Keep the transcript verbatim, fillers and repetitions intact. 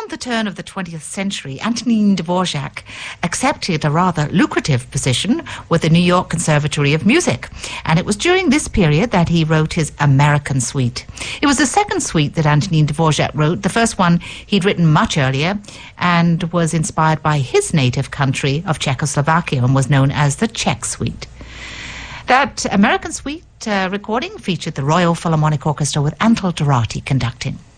Around the turn of the twentieth century, Antonin Dvorak accepted a rather lucrative position with the New York Conservatory of Music, and it was during this period that he wrote his American Suite. It was the second suite that Antonin Dvorak wrote. The first one he'd written much earlier and was inspired by his native country of Czechoslovakia and was known as the Czech Suite. That American Suite uh, recording featured the Royal Philharmonic Orchestra with Antal Dorati conducting.